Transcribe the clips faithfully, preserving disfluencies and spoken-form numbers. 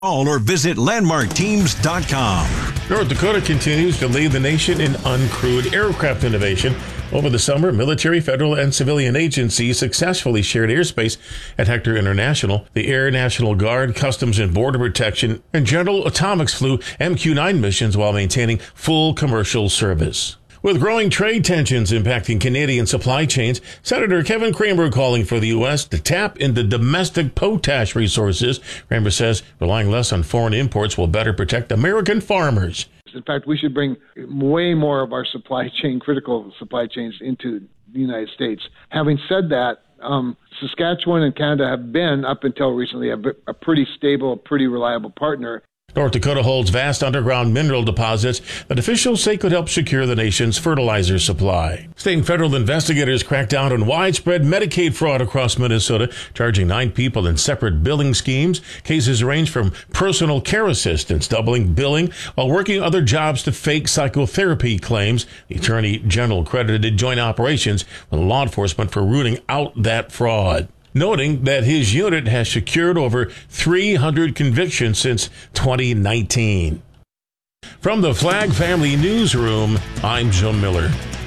Call or visit landmark teams dot com. North Dakota continues to lead the nation in uncrewed aircraft innovation. Over the summer, military, federal, and civilian agencies successfully shared airspace at Hector International. The Air National Guard, Customs and Border Protection, and General Atomics flew M Q nine missions while maintaining full commercial service. With growing trade tensions impacting Canadian supply chains, Senator Kevin Cramer calling for the U S to tap into domestic potash resources. Cramer says relying less on foreign imports will better protect American farmers. In fact, we should bring way more of our supply chain, critical supply chains, into the United States. Having said that, um, Saskatchewan and Canada have been, up until recently, a, a pretty stable, pretty reliable partner. North Dakota holds vast underground mineral deposits that officials say could help secure the nation's fertilizer supply. State and federal investigators cracked down on widespread Medicaid fraud across Minnesota, charging nine people in separate billing schemes. Cases range from personal care assistants doubling billing while working other jobs to fake psychotherapy claims. The Attorney General credited joint operations with law enforcement for rooting out that fraud, noting that his unit has secured over three hundred convictions since twenty nineteen. From the Flag Family Newsroom, I'm Joe Miller.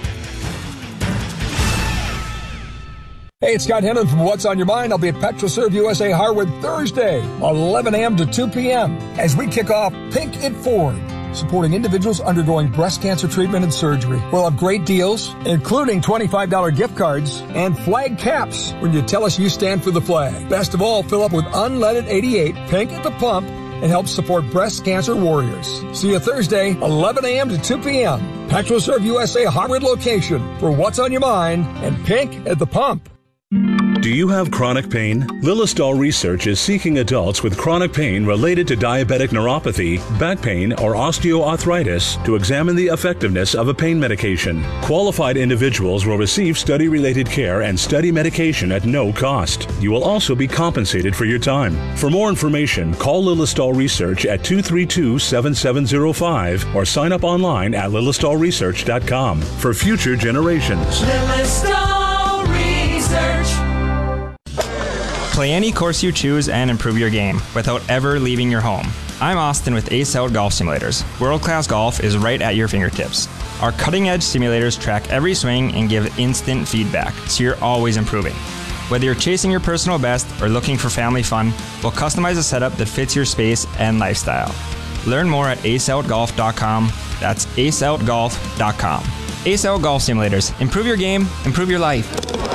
Hey, it's Scott Hennon from What's on Your Mind. I'll be at PetroServe U S A Harwood Thursday, eleven a.m. to two p.m. as we kick off Pink It Forward, supporting individuals undergoing breast cancer treatment and surgery. We'll have great deals, including twenty-five dollars gift cards and flag caps when you tell us you stand for the flag. Best of all, fill up with unleaded eighty-eight, Pink at the pump, and help support breast cancer warriors. See you Thursday, eleven a.m. to two p.m. PetroServe U S A Harwood location for What's on Your Mind and Pink at the pump. Do you have chronic pain? Lillistal Research is seeking adults with chronic pain related to diabetic neuropathy, back pain, or osteoarthritis to examine the effectiveness of a pain medication. Qualified individuals will receive study-related care and study medication at no cost. You will also be compensated for your time. For more information, call Lillistal Research at two three two, seven seven zero five or sign up online at lillistal research dot com for future generations. Lillistal Research. Play any course you choose and improve your game without ever leaving your home. I'm Austin with Ace Out Golf Simulators. World-class golf is right at your fingertips. Our cutting-edge simulators track every swing and give instant feedback, so you're always improving. Whether you're chasing your personal best or looking for family fun, we'll customize a setup that fits your space and lifestyle. Learn more at ace out golf dot com. That's ace out golf dot com. Ace Out Golf Simulators. Improve your game, improve your life.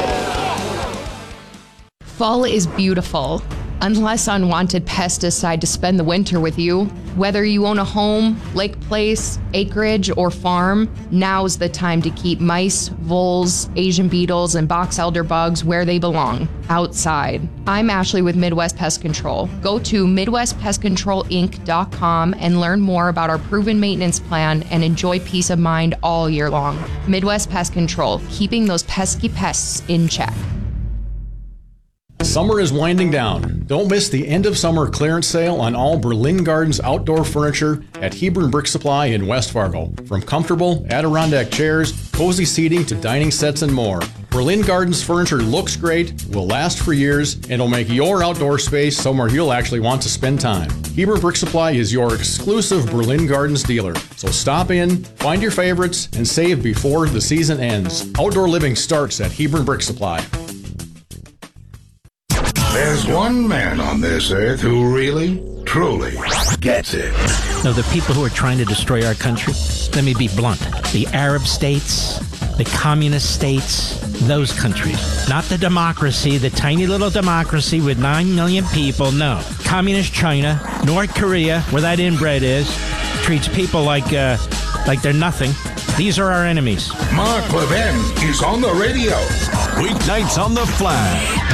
Fall is beautiful, unless unwanted pests decide to spend the winter with you. Whether you own a home, lake place, acreage, or farm, now's the time to keep mice, voles, Asian beetles, and box elder bugs where they belong, outside. I'm Ashley with Midwest Pest Control. Go to midwest pest control inc dot com and learn more about our proven maintenance plan and enjoy peace of mind all year long. Midwest Pest Control, keeping those pesky pests in check. Summer is winding down. Don't miss the end of summer clearance sale on all Berlin Gardens outdoor furniture at Hebron Brick Supply in West Fargo. From comfortable Adirondack chairs, cozy seating to dining sets and more. Berlin Gardens furniture looks great, will last for years, and will make your outdoor space somewhere you'll actually want to spend time. Hebron Brick Supply is your exclusive Berlin Gardens dealer. So stop in, find your favorites, and save before the season ends. Outdoor living starts at Hebron Brick Supply. There's one man on this earth who really, truly gets it. No, the people who are trying to destroy our country, let me be blunt, the Arab states, the communist states, those countries. Not the democracy, the tiny little democracy with nine million people, no. Communist China, North Korea, where that inbred is, treats people like, uh, like they're nothing. These are our enemies. Mark Levin is on the radio. Weeknights on the Flag.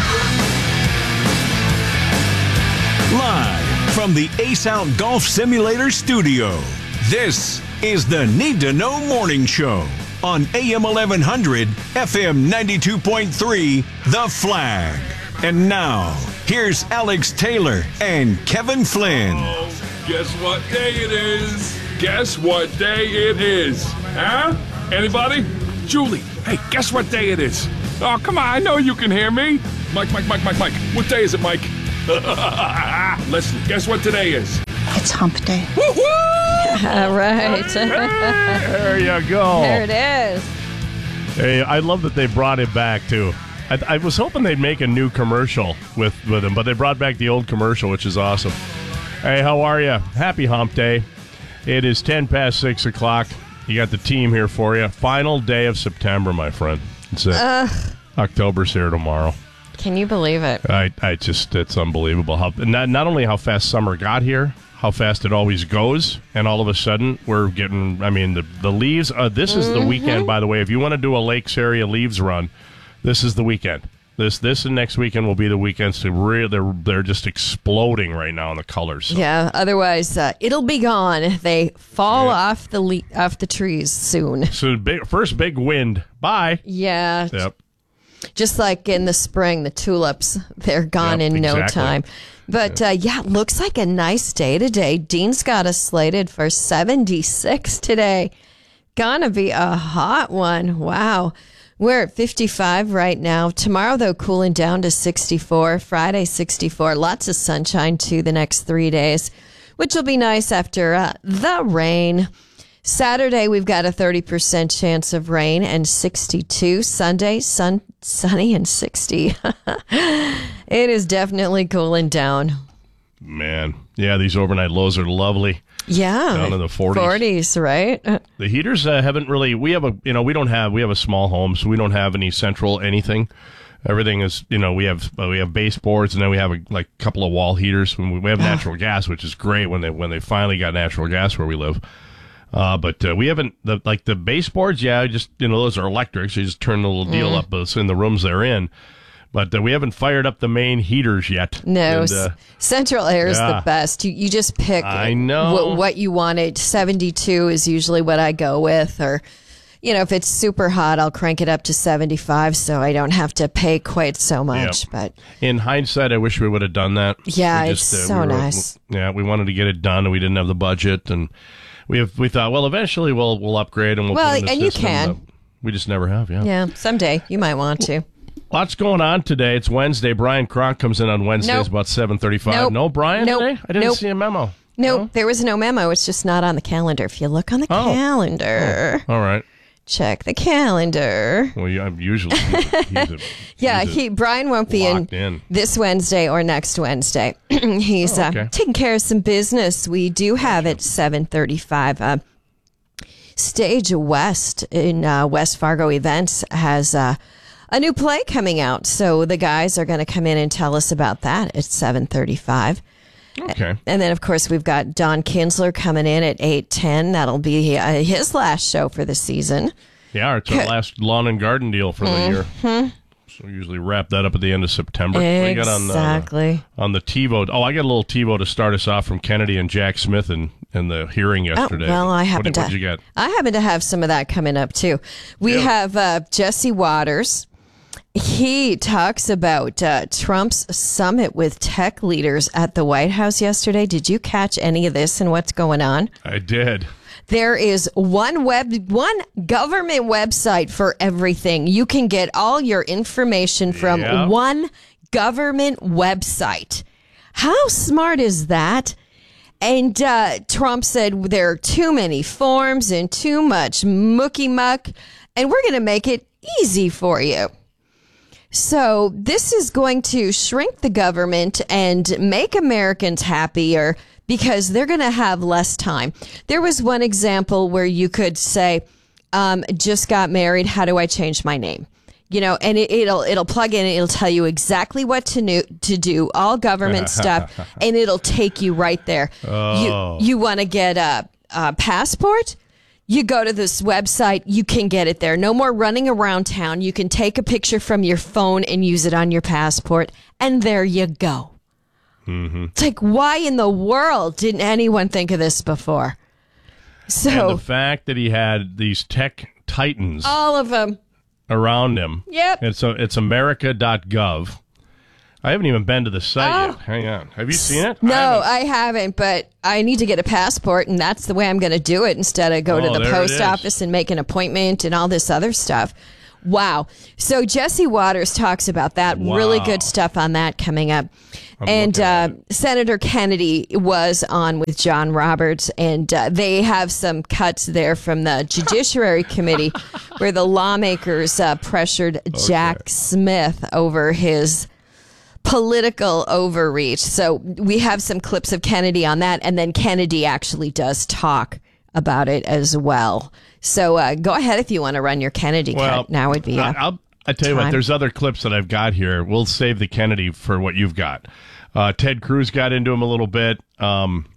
Live from the Ace Out Golf Simulator studio, this is the Need to Know Morning Show on A M eleven hundred, F M ninety-two point three, The Flag. And now, here's Alex Taylor and Kevin Flynn. Oh, guess what day it is? Guess what day it is? Huh? Anybody? Julie, hey, guess what day it is? Oh, come on, I know you can hear me. Mike, Mike, Mike, Mike, Mike. What day is it, Mike? Listen, guess what today is? It's hump day. All right. There you go. There it is. Hey, I love that they brought it back, too. I, I was hoping they'd make a new commercial with, with him, but they brought back the old commercial, which is awesome. Hey, how are you? Happy hump day. It is ten past six o'clock. You got the team here for you. Final day of September, my friend. It's it. Uh, October's here tomorrow. Can you believe it? I, I just, it's unbelievable. How not, not only how fast summer got here, how fast it always goes, and all of a sudden we're getting, I mean, the, the leaves, uh, this is Mm-hmm. the weekend, by the way. If you want to do a Lakes area leaves run, this is the weekend. This this and next weekend will be the weekends to really, they're, they're just exploding right now in the colors. So. Yeah, otherwise uh, it'll be gone. They fall Yeah. off the le- off the trees soon. So big, first big wind. Bye. Yeah. Yep. Just like in the spring, the tulips, they're gone Yep, in no exactly. time. But uh, yeah, it looks like a nice day today. Dean's got us slated for seventy-six today. Gonna be a hot one. Wow. We're at fifty-five right now. Tomorrow, though, cooling down to sixty-four. Friday, sixty-four. Lots of sunshine, too, the next three days, which will be nice after uh, the rain. Saturday, we've got a thirty percent chance of rain and sixty-two. Sunday, sun, sunny and sixty. It is definitely cooling down. Man. Yeah, these overnight lows are lovely. Yeah. Down in the forties. forties, right? The heaters uh, haven't really, we have a, you know, we don't have, we have a small home, so we don't have any central anything. Everything is, you know, we have uh, we have baseboards, and then we have a like couple of wall heaters. We we have natural gas, which is great when they when they finally got natural gas where we live. Uh, but uh, we haven't the like the baseboards. Yeah, just you know those are electric, so you just turn the little deal Mm. up uh, in the rooms they're in. But uh, we haven't fired up the main heaters yet. No, And, uh, central air is yeah. the best. You you just pick I know. what, what you wanted. seventy-two is usually what I go with, or you know, if it's super hot, I'll crank it up to seventy-five, so I don't have to pay quite so much. Yep. But in hindsight, I wish we would have done that. Yeah, We it's so we were- nice. Yeah, we wanted to get it done, and we didn't have the budget, and we have, we thought, well, eventually we'll we'll upgrade and we'll Well, put in the and you system, can. but we just never have. Yeah. yeah, someday you might want to. Lots going on today. It's Wednesday. Brian Kronk comes in on Wednesdays Nope. about seven thirty-five. Nope. No, Brian Nope. today? I didn't Nope. see a memo. No, there was no memo. It's just not on the calendar. If you look on the Oh. calendar, All right. check the calendar. Well, yeah, I'm usually he's a, he's a, Yeah, he's a he Brian won't be in, locked in. this Wednesday or next Wednesday. He's Oh, okay. uh, taking care of some business. We do have at seven thirty-five. Uh, Stage West in uh, West Fargo Events has uh, a new play coming out, so the guys are going to come in and tell us about that at seven thirty-five. Okay. And then, of course, we've got Don Kinsler coming in at eight ten. That'll be uh, his last show for the season. Yeah, it's our last lawn and garden deal for the year. Mhm. So we usually wrap that up at the end of September. What do you got on the, Exactly. on the TiVo? Oh, I got a little TiVo to start us off from Kennedy and Jack Smith in, in the hearing yesterday. Oh, well, I What happen did- to. What'd you get? I happen to have some of that coming up too. We Yeah. have uh, Jesse Waters. He talks about uh, Trump's summit with tech leaders at the White House yesterday. Did you catch any of this and what's going on? I did. There is one web, one government website for everything. You can get all your information from Yeah. one government website. How smart is that? And uh, Trump said there are too many forms and too much mucky muck, and we're going to make it easy for you. So this is going to shrink the government and make Americans happier because they're going to have less time. There was one example where you could say, um, just got married. How do I change my name? You know, and it, it'll it'll plug in and it'll tell you exactly what to do, to do, all government stuff, and it'll take you right there. Oh. You you want to get a, a passport? You go to this website, you can get it there. No more running around town. You can take a picture from your phone and use it on your passport, and there you go. Mm-hmm. It's like, why in the world didn't anyone think of this before? And So, the fact that he had these tech titans all of them. around him. Yep. It's, a, it's america dot gov. I haven't even been to the site Oh. yet. Hang on. Have you seen it? No, I I haven't, but I need to get a passport, and that's the way I'm going to do it instead of go Oh, to the there it post is. office and make an appointment and all this other stuff. Wow. So Jesse Waters talks about that. Wow. Really good stuff on that coming up. I'm and looking uh, at Senator Kennedy was on with John Roberts, and uh, they have some cuts there from the Judiciary Committee where the lawmakers uh, pressured Jack Smith over his political overreach. So we have some clips of Kennedy on that, and then Kennedy actually does talk about it as well. So uh, go ahead if you want to run your Kennedy Well, cut. Now would be I- uh, I'll, I tell you what, time. there's other clips that I've got here. We'll save the Kennedy for what you've got. Uh, Ted Cruz got into him a little bit. Um,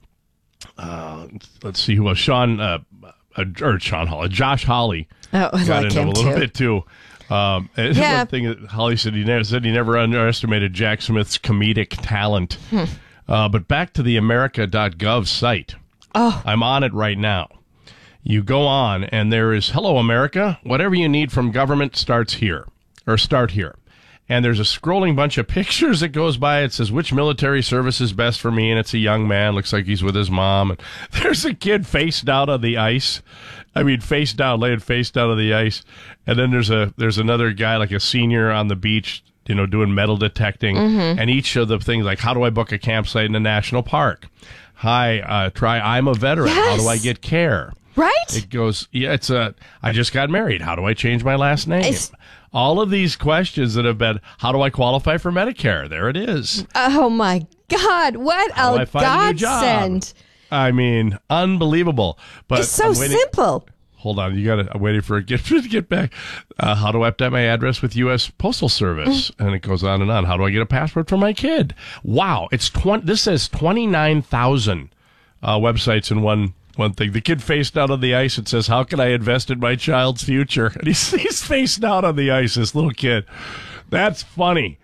uh, let's see who was Sean uh, uh, or Sean Hawley, Josh Hawley Oh, I got like into him him a little too. bit too. Um, and Yeah. one thing that Holly said he never said he never underestimated Jack Smith's comedic talent. Hmm. Uh, but back to the America dot gov site. Oh. I'm on it right now. You go on, and there is Hello America. Whatever you need from government starts here, or start here. And there's a scrolling bunch of pictures that goes by. It says, which military service is best for me? And it's a young man. Looks like he's with his mom. And there's a kid face down on the ice. I mean, face down, laying face down on the ice. And then there's a there's another guy, like a senior on the beach, you know, doing metal detecting. Mhm. And each of the things, like, how do I book a campsite in a national park? Hi, uh, try, I'm a veteran. How do I Yes. get care? Right? It goes, yeah, it's a, I just got married. How do I change my last name? It's- All of these questions that have been, how do I qualify for Medicare? There it is. Oh my God! What How do a I find a new job? godsend! I mean, unbelievable. But It's so I'm waiting- simple. Hold on, you got to. I'm waiting for it get to get back. Uh, how do I update my address with U S Postal Service? And it goes on and on. How do I get a passport for my kid? Wow, it's twenty. This says twenty nine thousand uh, websites in one one thing. The kid face down on the ice. It says, "How can I invest in my child's future?" And he's he's face down on the ice. This little kid. That's funny.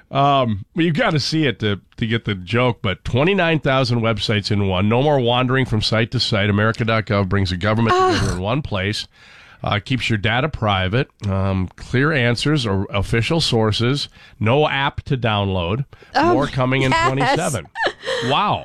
Um, well, you've got to see it to, to get the joke, but twenty-nine thousand websites in one. No more wandering from site to site. America dot gov brings the government together in one place. Uh, keeps your data private. Um, clear answers or official sources. No app to download. Oh, More coming in yes. twenty-seven. Wow.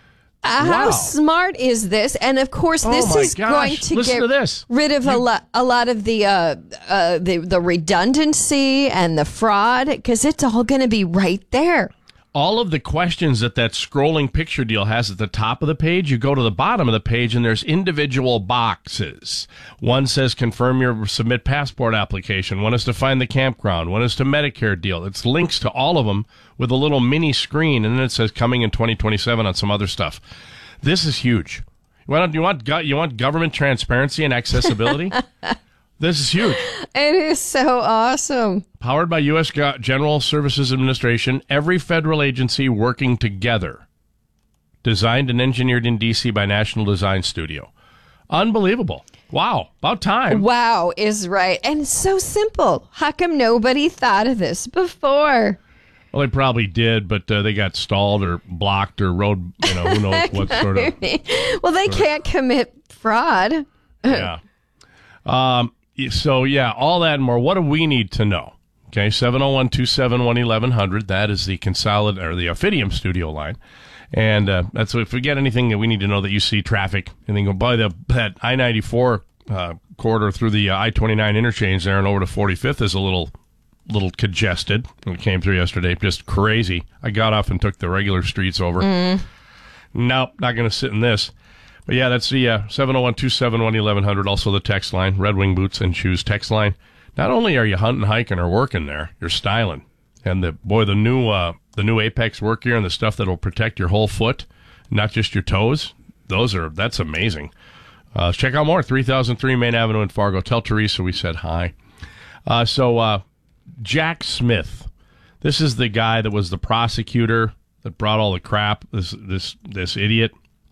Uh, Wow. How smart is this? And of course, Oh this my is gosh. going to Listen get to this. rid of a lot, a lot of the uh, uh, the the redundancy and the fraud, because it's all going to be right there. All of the questions that that scrolling picture deal has at the top of the page, you go to the bottom of the page and there's individual boxes. One says confirm your submit passport application. One is to find the campground. One is to Medicare deal. It's links to all of them with a little mini screen, and then it says coming in twenty twenty-seven on some other stuff. This is huge. You want you want go- you want government transparency and accessibility? This is huge. It is so awesome. Powered by U S Go- General Services Administration, every federal agency working together. Designed and engineered in D C by National Design Studio. Unbelievable. Wow. About time. Wow is right. And it's so simple. How come nobody thought of this before? Well, they probably did, but uh, they got stalled or blocked or road, you know, who knows what sort of. Well, they can't commit fraud. Yeah. Um, so, yeah, all that and more. What do we need to know? Okay, seven oh one, two seven one, eleven hundred. That is the Consolid or the Ophidium studio line. And uh, that's if we get anything that we need to know that you see traffic, and then go by the that I ninety-four uh, corridor through the uh, I twenty-nine interchange there and over to forty-fifth is a little little congested. We came through yesterday, just crazy. I got off and took the regular streets over. Mm. Nope, not going to sit in this. But yeah, that's the uh, seven oh one, two seven one, eleven hundred, also the text line, Red Wing Boots and Shoes text line. Not only are you hunting, hiking, or working there, you're styling. And the boy, the new uh, the new Apex work gear and the stuff that'll protect your whole foot, not just your toes, those are, that's amazing. Uh, check out more, three thousand three Main Avenue in Fargo. Tell Teresa we said hi. Uh, so, uh, Jack Smith, this is the guy that was the prosecutor that brought all the crap, this this this idiot.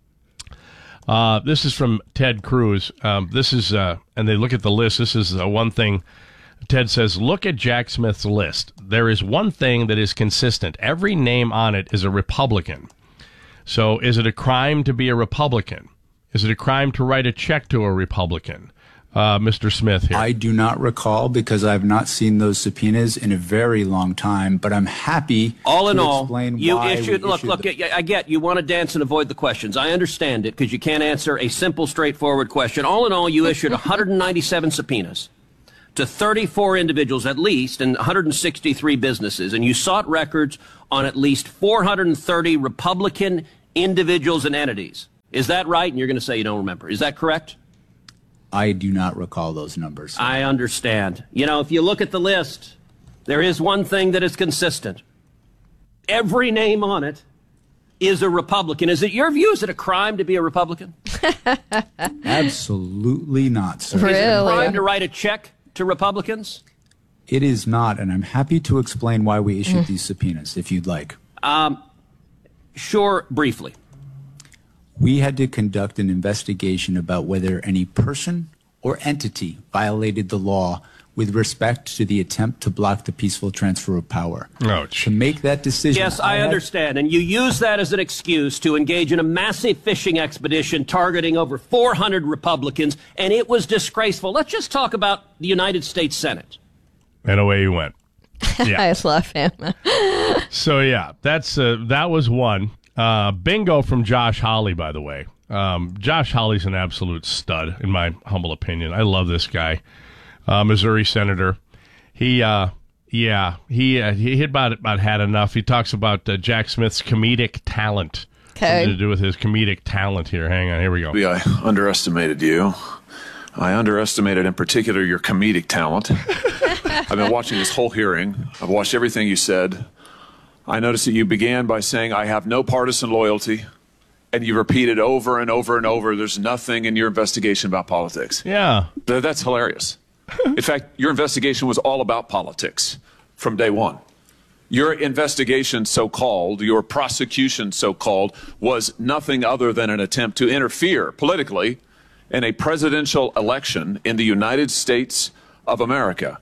Uh, this is from Ted Cruz. Um, this is, uh, and they look at the list. This is uh, one thing. Ted says, look at Jack Smith's list. There is one thing that is consistent. Every name on it is a Republican. So is it a crime to be a Republican? Is it a crime to write a check to a Republican? Uh, Mister Smith here. I do not recall because I've not seen those subpoenas in a very long time, but I'm happy all in to all, explain you why issued, we look, issued look, the- I I get you want to dance and avoid the questions. I understand it because you can't answer a simple, straightforward question. All in all, you issued one hundred ninety-seven subpoenas. to thirty-four individuals at least and one hundred sixty-three businesses, and you sought records on at least four hundred thirty Republican individuals and entities. Is that right? And you're going to say you don't remember. Is that correct? I do not recall those numbers. I understand. You know, if you look at the list, there is one thing that is consistent. Every name on it is a Republican. Is it your view? Is it a crime to be a Republican? Absolutely not, sir. Is it a crime to write a check to Republicans? It is not, and I'm happy to explain why we issued mm. these subpoenas, if you'd like. Um, sure, briefly. We had to conduct an investigation about whether any person or entity violated the law with respect to the attempt to block the peaceful transfer of power. Oh, to make that decision. Yes, I, I understand. And you use that as an excuse to engage in a massive fishing expedition targeting over four hundred Republicans, and it was disgraceful. Let's just talk about the United States Senate. And away you went. Yeah. I love him. So, yeah, that's uh, that was one. Uh, bingo from Josh Hawley, by the way. Um, Josh Hawley's an absolute stud, in my humble opinion. I love this guy. Uh, Missouri senator. He, uh, yeah, he uh, he had about, about had enough. He talks about uh, Jack Smith's comedic talent. Okay. Something to do with his comedic talent here. Hang on, here we go. I underestimated you. I underestimated, in particular, your comedic talent. I've been watching this whole hearing. I've watched everything you said. I noticed that you began by saying, I have no partisan loyalty, and you repeated over and over and over, there's nothing in your investigation about politics. Yeah. That's hilarious. In fact, your investigation was all about politics from day one. Your investigation, so-called, your prosecution, so-called, was nothing other than an attempt to interfere politically in a presidential election in the United States of America.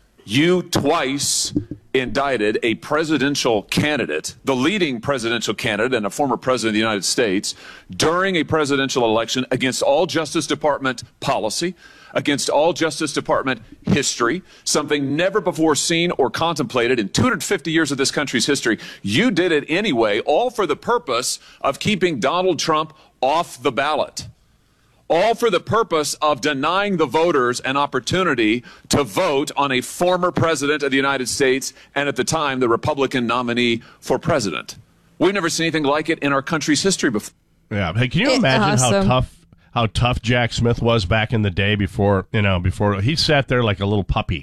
You twice indicted a presidential candidate, the leading presidential candidate and a former president of the United States, during a presidential election against all Justice Department policy, against all Justice Department history, something never before seen or contemplated in two hundred fifty years of this country's history. You did it anyway, all for the purpose of keeping Donald Trump off the ballot. All for the purpose of denying the voters an opportunity to vote on a former president of the United States and at the time the Republican nominee for president. We've never seen anything like it in our country's history before. Yeah. Hey, can you imagine awesome. how tough how tough Jack Smith was back in the day before, you know, before he sat there like a little puppy.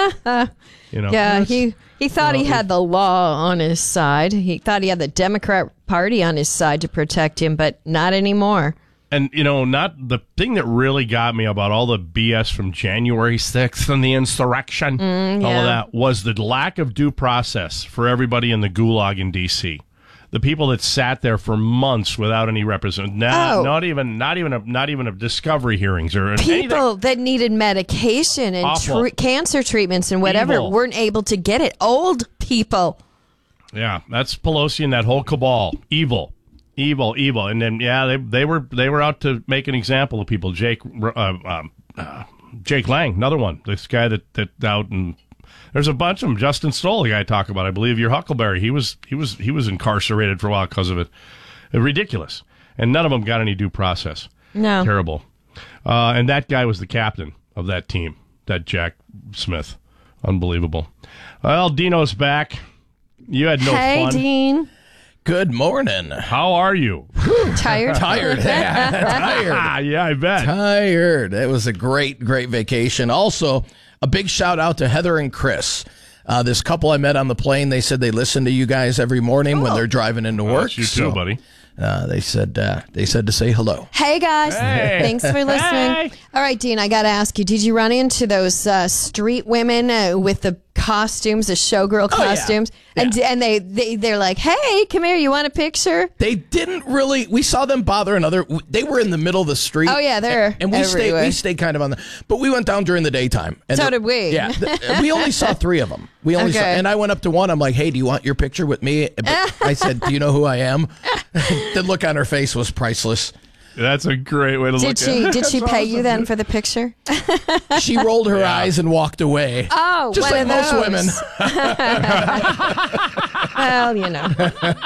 You know. Yeah, he he thought you know, he had the law on his side. He thought he had the Democrat Party on his side to protect him, but not anymore. And, you know, not the thing that really got me about all the B S from January sixth and the insurrection, Mm, all yeah. of that, was the lack of due process for everybody in the gulag in D C. The people that sat there for months without any representation, not, Oh. not even, not even, a, not even of discovery hearings or People anything. that needed medication and Awful. tr- cancer treatments and whatever Evil. weren't able to get it. Old people. Yeah, that's Pelosi and that whole cabal. Evil. Evil, evil, and then yeah, they they were they were out to make an example of people. Jake uh, um, uh, Jake Lang, another one. This guy that that out and there's a bunch of them. Justin Stoll, the guy I talk about, I believe your Huckleberry. He was he was he was incarcerated for a while because of it. Uh, ridiculous, and none of them got any due process. No, terrible. Uh, and that guy was the captain of that team, that Jack Smith. Unbelievable. Well, Dino's back. You had no hey, fun. Dean. Good morning. How are you? Tired? Tired. Tired. Yeah, I bet. Tired. It was a great, great vacation. Also, a big shout out to Heather and Chris. Uh, this couple I met on the plane, they said they listen to you guys every morning when they're driving into Oh, work. that's you So, too, buddy. Uh, they said uh, they said to say hello. Hey, guys. Hey. Thanks for listening. Hey. All right, Dean, I got to ask you, did you run into those uh, street women uh, with the costumes, the showgirl Oh, yeah. costumes? And and they, they, they're like, hey, come here, you want a picture? They didn't really. We saw them bother another. They were in the middle of the street. Oh, yeah, they're and, and we stayed. everywhere. We stayed kind of on the. But we went down during the daytime. And So the- did we. Yeah, the- we only saw three of them. We only saw, Okay. and I went up to one. I'm like, hey, do you want your picture with me? But I said, do you know who I am? The look on her face was priceless. That's a great way to look Did at she it. did she That's pay you awesome. then for the picture? She rolled her eyes and walked away. Oh, just one like of most those. women. Well, you know.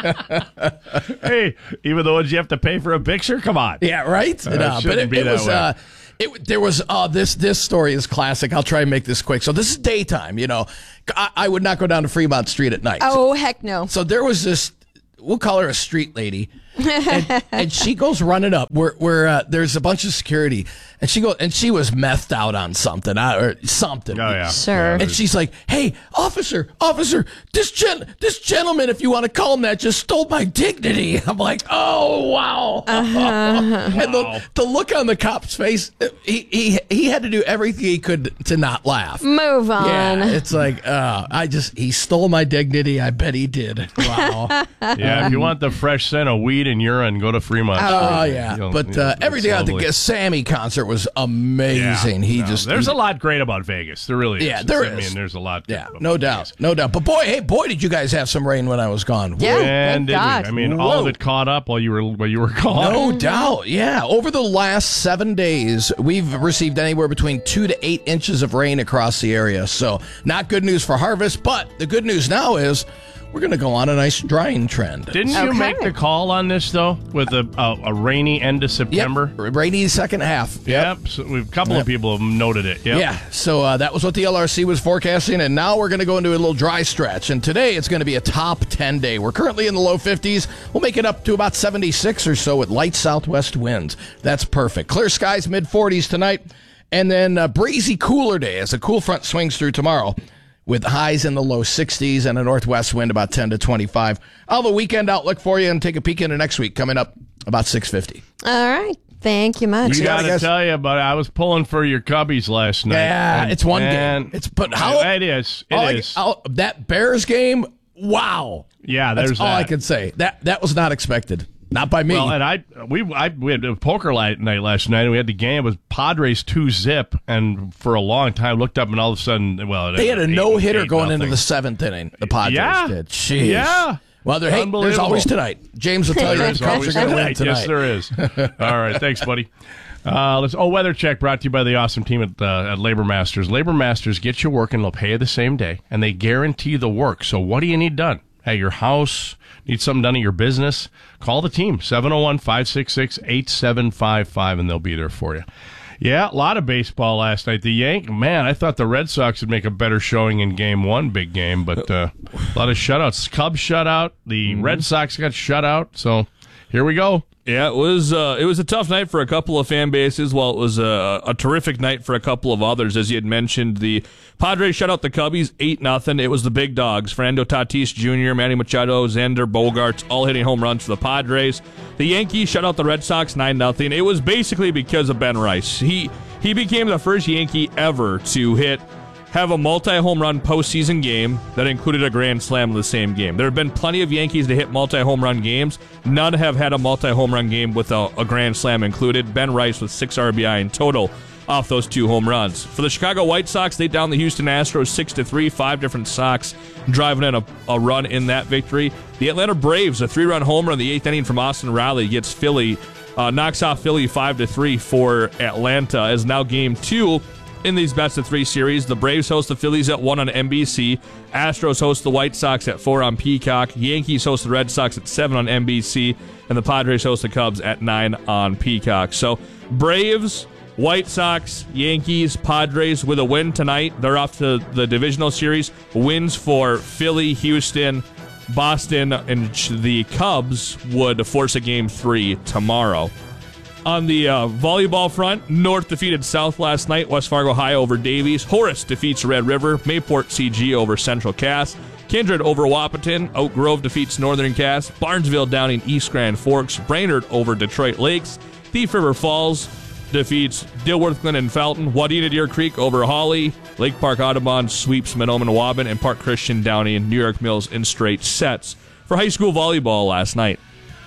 Hey, even though you have to pay for a picture, come on. Yeah, right. Uh, no, but it, be it that was. way. Uh, it there was. Uh, this this story is classic. I'll try and make this quick. So this is daytime. You know, I, I would not go down to Fremont Street at night. Oh, heck no. So there was this. We'll call her a street lady. and, and she goes running up where where uh, there's a bunch of security, and she goes and she was methed out on something uh, or something. Oh yeah, Sure. And she's like, "Hey, officer, officer, this gen- this gentleman, if you want to call him that, just stole my dignity." I'm like, "Oh wow!" Uh-huh. And the, the look on the cop's face, he he he had to do everything he could to not laugh. Move on. Yeah, it's like, uh, I just he stole my dignity. I bet he did. Wow. Yeah, if you want the fresh scent of weed and urine, go to Fremont. Oh Street. yeah, You'll- but you'll- uh, everything it's at the lovely. Sammy concert was amazing. Yeah, he no, just there's he, a lot great about Vegas. There really is. Yeah, there I is. mean, there's a lot. Yeah, about no Vegas. doubt, no doubt. But boy, hey, boy, did you guys have some rain when I was gone? Yeah. Whoa. And thank did God. we? I mean, all of Whoa. it caught up while you were while you were gone. No doubt, yeah. Over the last seven days, we've received anywhere between two to eight inches of rain across the area. So, not good news for harvest, but the good news now is we're going to go on a nice drying trend. Didn't you Okay. make the call on this though, with a a, a rainy end of September? Yep. Rainy second half. Yep. So we've, a couple Yep. of people have noted it. Yep. Yeah, so uh, that was what the L R C was forecasting, and now we're going to go into a little dry stretch. And today it's going to be a top ten day. We're currently in the low fifties. We'll make it up to about seventy-six or so with light southwest winds. That's perfect. Clear skies, mid forties tonight, and then a breezy, cooler day as a cool front swings through tomorrow with highs in the low sixties and a northwest wind about ten to twenty-five. I'll have a weekend outlook for you and take a peek into next week coming up about six fifty. All right. Thank you much. You got it, gotta guys. tell you, but I was pulling for your Cubbies last night. Yeah, and- it's one and game. It's but how it is. It all I- is. all- that Bears game. Wow. Yeah, That's there's all I that. can say. That that was not expected. Not by me. Well, and I we I we had a poker light night last night, and we had the game. It was Padres two zip, and for a long time looked up, and all of a sudden, well, they had a eight- no hitter eight going into nothing. the seventh inning. The Padres Yeah. did. Jeez. Yeah. Well, there, hey, there's Unbelievable. always tonight. James will tell you the There's Cubs always are going to win tonight. Yes, tonight. there is. All right, thanks, buddy. Uh, let's. Oh, weather check brought to you by the awesome team at, uh, at Labor Masters. Labor Masters get you working. They'll pay you the same day, and they guarantee the work. So, what do you need done? Hey, your house, need something done at your business? Call the team, seven oh one, five six six, eight seven five five, and they'll be there for you. Yeah, a lot of baseball last night. The Yank, man, I thought the Red Sox would make a better showing in game one, big game, but uh, a lot of shutouts. Cubs shut out. The Red Sox got shut out. So here we go. Yeah, it was uh, it was a tough night for a couple of fan bases, while it was a, a terrific night for a couple of others. As you had mentioned, the Padres shut out the Cubbies eight nothing. It was the big dogs, Fernando Tatis Junior, Manny Machado, Xander Bogaerts, all hitting home runs for the Padres. The Yankees shut out the Red Sox nine nothing. It was basically because of Ben Rice. He he became the first Yankee ever to hit have a multi-home run postseason game that included a grand slam in the same game. There have been plenty of Yankees to hit multi-home run games. None have had a multi-home run game with a, a grand slam included. Ben Rice with six R B I in total off those two home runs. For the Chicago White Sox, they downed the Houston Astros six to three. Five different Sox driving in a, a run in that victory. The Atlanta Braves, a three-run homer in the eighth inning from Austin Riley, gets Philly, uh, knocks off Philly five to three for Atlanta. As now game two in these best of three series. The Braves host the Phillies at one on N B C. Astros host the White Sox at four on Peacock. Yankees host the Red Sox at seven on N B C. And the Padres host the Cubs at nine on Peacock. So Braves, White Sox, Yankees, Padres with a win tonight. They're off to the divisional series. Wins for Philly, Houston, Boston, and the Cubs would force a game three tomorrow. On the uh, volleyball front, North defeated South last night. West Fargo High over Davies. Horace defeats Red River. Mayport C G over Central Cass. Kindred over Wahpeton. Oak Grove defeats Northern Cass. Barnesville Downing East Grand Forks. Brainerd over Detroit Lakes. Thief River Falls defeats Dilworth Glen and Felton. Wadena Deer Creek over Hawley. Lake Park Audubon sweeps Mahnomen Waban. And Park Christian Downey and New York Mills in straight sets for high school volleyball last night.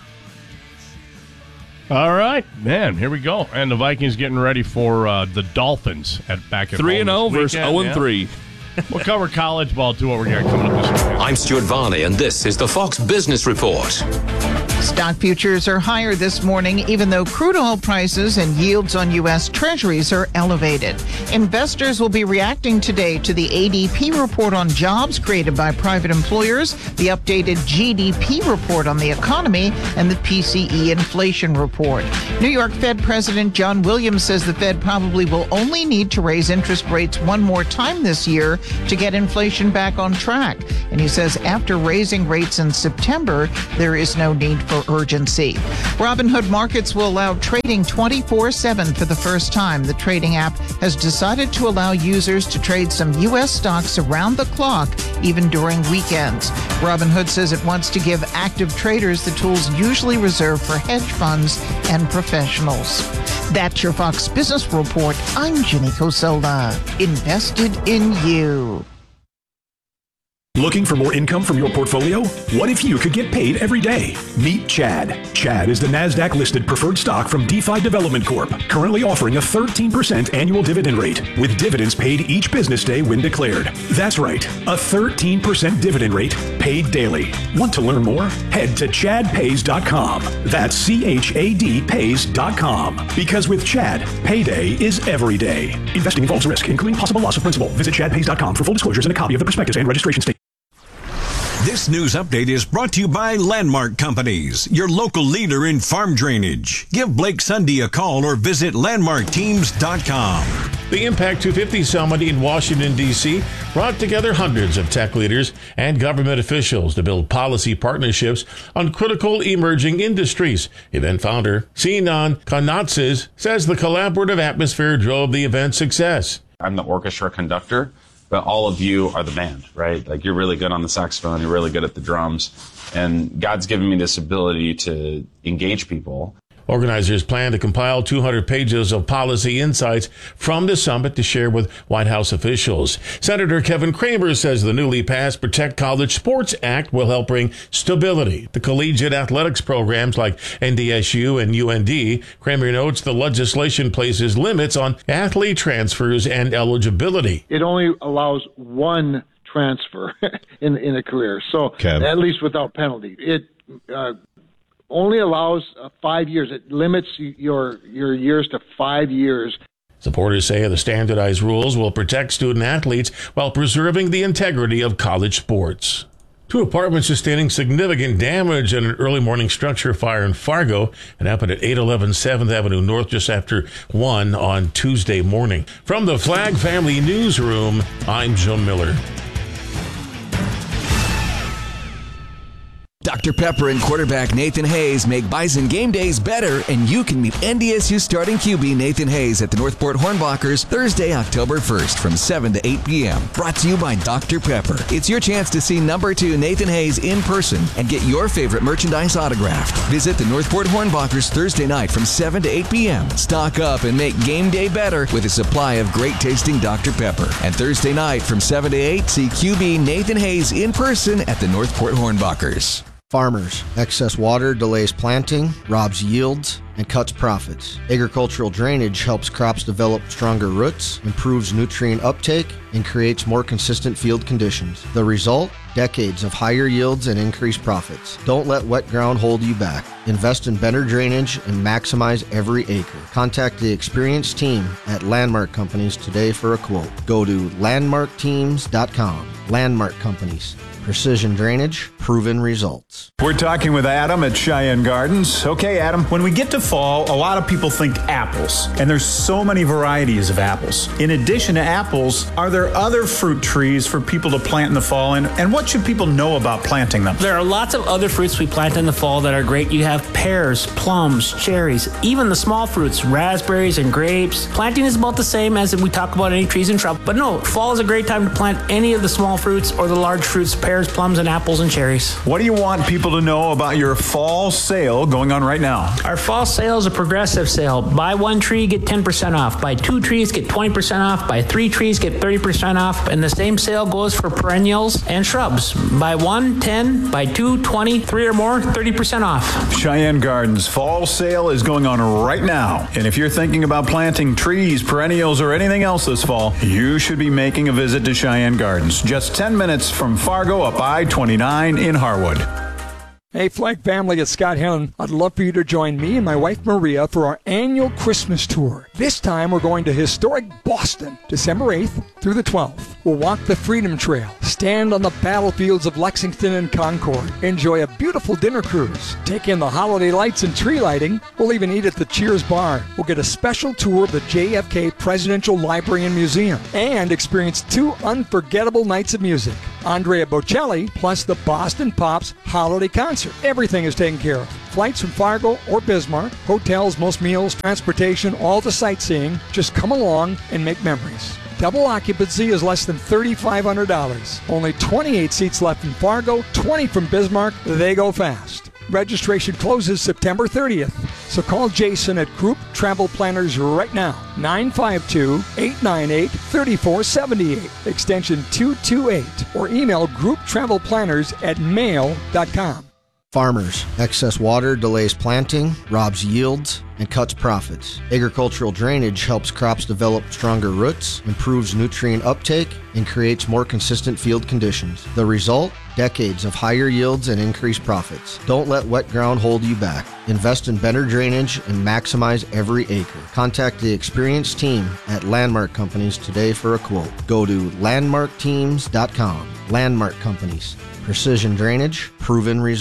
All right, man, here we go. And the Vikings getting ready for uh, the Dolphins at back at three and oh versus oh and three. We'll cover college ball, too, what we got coming up this weekend. I'm Stuart Varney, and this is the Fox Business Report. Stock futures are higher this morning, even though crude oil prices and yields on U S Treasuries are elevated. Investors will be reacting today to the A D P report on jobs created by private employers, the updated G D P report on the economy, and the P C E inflation report. New York Fed President John Williams says the Fed probably will only need to raise interest rates one more time this year to get inflation back on track. And he says after raising rates in September, there is no need for urgency. Robinhood Markets will allow trading twenty-four seven for the first time. The trading app has decided to allow users to trade some U S stocks around the clock, even during weekends. Robinhood says it wants to give active traders the tools usually reserved for hedge funds and professionals. That's your Fox Business Report. I'm Jenny Coselda. Invested in you. Looking for more income from your portfolio? What if you could get paid every day? Meet Chad. Chad is the NASDAQ-listed preferred stock from DeFi Development Corp, currently offering a thirteen percent annual dividend rate, with dividends paid each business day when declared. That's right, a thirteen percent dividend rate paid daily. Want to learn more? Head to chad pays dot com. That's C H A D pays dot com. Because with Chad, payday is every day. Investing involves risk, including possible loss of principal. Visit chad pays dot com for full disclosures and a copy of the prospectus and registration statement. This news update is brought to you by Landmark Companies, your local leader in farm drainage. Give Blake Sunday a call or visit landmark teams dot com. The Impact two fifty Summit in Washington, D C brought together hundreds of tech leaders and government officials to build policy partnerships on critical emerging industries. Event founder Sinan Kanatzis says the collaborative atmosphere drove the event's success. I'm the orchestra conductor, but all of you are the band, right? Like, you're really good on the saxophone, you're really good at the drums, and God's given me this ability to engage people. Organizers plan to compile two hundred pages of policy insights from the summit to share with White House officials. Senator Kevin Cramer says the newly passed Protect College Sports Act will help bring stability to collegiate athletics programs like N D S U and U N D. Cramer notes the legislation places limits on athlete transfers and eligibility. It only allows one transfer in in a career, so Kev. At least without penalty. It uh, only allows uh, five years. It limits your your years to five years. Supporters say the standardized rules will protect student athletes while preserving the integrity of college sports. Two apartments sustaining significant damage in an early morning structure fire in Fargo. It happened at eight eleven seventh Avenue North just after one on Tuesday morning. From the Flag Family Newsroom, I'm Joe Miller. Doctor Pepper and quarterback Nathan Hayes make Bison game days better, and you can meet N D S U starting Q B Nathan Hayes at the Northport Hornbachers Thursday, October first from seven to eight p.m. Brought to you by Doctor Pepper. It's your chance to see number two Nathan Hayes in person and get your favorite merchandise autographed. Visit the Northport Hornbachers Thursday night from seven to eight p.m. Stock up and make game day better with a supply of great tasting Doctor Pepper. And Thursday night from seven to eight, see Q B Nathan Hayes in person at the Northport Hornbachers. Farmers, excess water delays planting, robs yields, and cuts profits. Agricultural drainage helps crops develop stronger roots, improves nutrient uptake, and creates more consistent field conditions. The result? Decades of higher yields and increased profits. Don't let wet ground hold you back. Invest in better drainage and maximize every acre. Contact the experienced team at Landmark Companies today for a quote. Go to landmark teams dot com. Landmark Companies. Precision drainage, proven results. We're talking with Adam at Cheyenne Gardens. Okay, Adam, when we get to fall, a lot of people think apples, and there's so many varieties of apples. In addition to apples, are there other fruit trees for people to plant in the fall, and, and what should people know about planting them? There are lots of other fruits we plant in the fall that are great. You have pears, plums, cherries, even the small fruits, raspberries and grapes. Planting is about the same as if we talk about any trees in trouble, but no, fall is a great time to plant any of the small fruits or the large fruits, pears, plums, and apples and cherries. What do you want people to know about your fall sale going on right now? Our fall sale is a progressive sale. Buy one tree, get ten percent off. Buy two trees, get twenty percent off. Buy three trees, get thirty percent off. And the same sale goes for perennials and shrubs. Buy one, ten. Buy two, twenty. Three or more, thirty percent off. Cheyenne Gardens fall sale is going on right now. And if you're thinking about planting trees, perennials, or anything else this fall, you should be making a visit to Cheyenne Gardens. Just ten minutes from Fargo up I twenty-nine in Harwood. Hey, Flag family, it's Scott Helen. I'd love for you to join me and my wife Maria for our annual Christmas tour. This time we're going to historic Boston, December eighth through the twelfth. We'll walk the Freedom Trail, stand on the battlefields of Lexington and Concord, enjoy a beautiful dinner cruise, take in the holiday lights and tree lighting. We'll even eat at the Cheers Bar. We'll get a special tour of the J F K Presidential Library and Museum and experience two unforgettable nights of music. Andrea Bocelli plus the Boston Pops Holiday Concert. Everything is taken care of. Flights from Fargo or Bismarck, hotels, most meals, transportation, all the sightseeing. Just come along and make memories. Double occupancy is less than three thousand five hundred dollars. Only twenty-eight seats left in Fargo, twenty from Bismarck. They go fast. Registration closes September thirtieth. So call Jason at Group Travel Planners right now. nine five two, eight nine eight, three four seven eight, extension two two eight. Or email grouptravelplanners at mail dot com. Farmers. Excess water delays planting, robs yields, and cuts profits. Agricultural drainage helps crops develop stronger roots, improves nutrient uptake, and creates more consistent field conditions. The result? Decades of higher yields and increased profits. Don't let wet ground hold you back. Invest in better drainage and maximize every acre. Contact the experienced team at Landmark Companies today for a quote. Go to landmark teams dot com. Landmark Companies. Precision drainage, proven results.